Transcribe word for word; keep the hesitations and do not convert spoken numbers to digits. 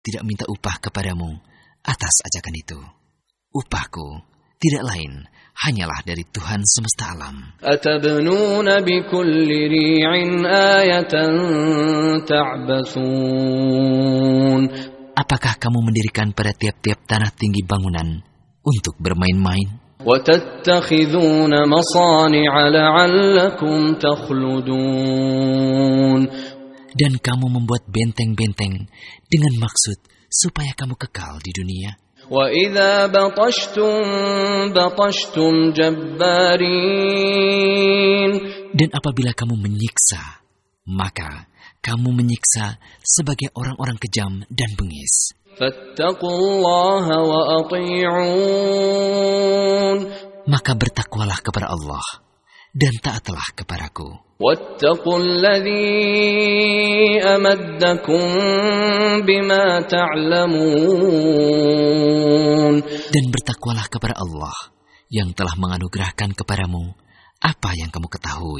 tidak minta upah kepadamu atas ajakan itu. Upahku tidak lain hanyalah dari Tuhan semesta alam. Atabnuna bikulli ri'in ayatan ta'basun. Apakah kamu mendirikan pada tiap-tiap tanah tinggi bangunan untuk bermain-main? Wa tattakhidhuna masani'a la'allakum takhludun. Dan kamu membuat benteng-benteng dengan maksud supaya kamu kekal di dunia. Wa idza batashtum batashtum jabbarin. Dan apabila kamu menyiksa, maka kamu menyiksa sebagai orang-orang kejam dan bengis. Fattaqullaha wa ati'un. Maka bertakwalah kepada Allah dan taatlah kepadaku. Wattaqulladzi amaddakum bima ta'lamun. Dan bertakwalah kepada Allah yang telah menganugerahkan kepadamu apa yang kamu ketahui.